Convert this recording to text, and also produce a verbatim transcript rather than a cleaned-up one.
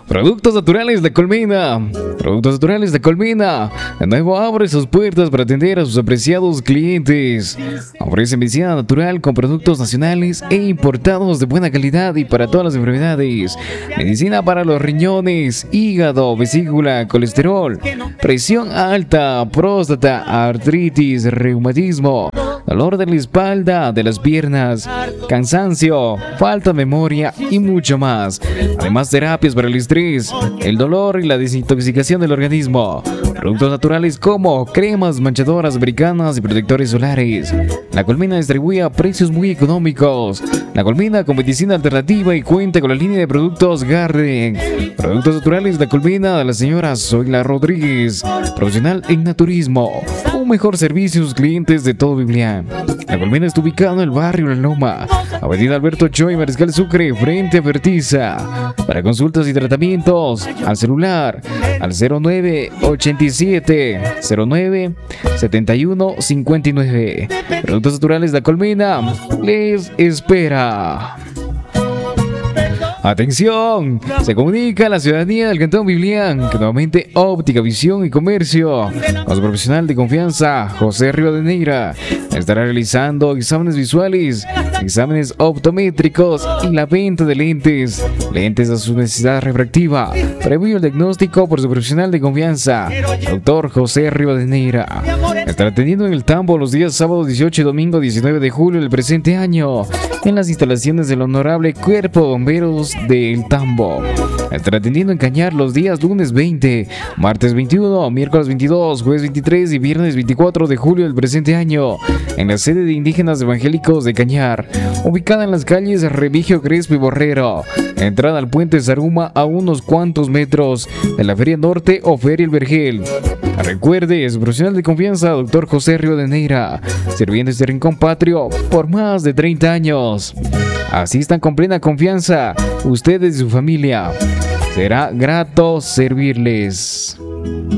Productos naturales de Colmena. Productos naturales de Colmena. De nuevo abre sus puertas para atender a sus apreciados clientes. Ofrece medicina natural con productos nacionales e importados de buena calidad y para todas las enfermedades. Medicina para los riñones, hígado, vesícula, colesterol, presión alta, próstata, artritis, reumatismo, dolor de la espalda, de las piernas, cansancio, falta de memoria y mucho más. Además, terapias para el estrés, el dolor y la desintoxicación del organismo. Productos naturales como cremas manchadoras americanas y protectores solares. La Colmena distribuye a precios muy económicos. La Colmena con medicina alternativa y cuenta con la línea de productos Garden. Productos naturales de la Colmena de la señora Zoila Rodríguez, profesional en naturismo. Un mejor servicio a sus clientes de todo Biblián. La Colmena está ubicada en el barrio La Loma, avenida Alberto Choy, Mariscal Sucre, frente a Fertiza. Para consultas y tratamientos, al celular, al cero nueve ochenta y siete cero nueve setenta y uno cincuenta y nueve. Productos naturales de la Colmena les espera. ¡Atención! Se comunica a la ciudadanía del Cantón Biblián que nuevamente Óptica, Visión y Comercio, con su profesional de confianza, José Rivadeneira, estará realizando exámenes visuales, exámenes optométricos y la venta de lentes, lentes a su necesidad refractiva, previo el diagnóstico por su profesional de confianza, doctor José Rivadeneira. Estará atendiendo en el Tambo los días sábado dieciocho y domingo diecinueve de julio del presente año, en las instalaciones del Honorable Cuerpo de Bomberos del Tambo. Estará atendiendo en Cañar los días lunes veinte, martes veintiuno, miércoles veintidós, jueves veintitrés y viernes veinticuatro de julio del presente año, en la sede de Indígenas Evangélicos de Cañar, ubicada en las calles Remigio Crespo y Borrero, entrada al puente Zaruma a unos cuantos metros de la Feria Norte o Feria El Vergel. Recuerde, su profesional de confianza, doctor José Rivadeneira, sirviendo este rincón patrio por más de treinta años. Asistan con plena confianza, ustedes y su familia. Será grato servirles.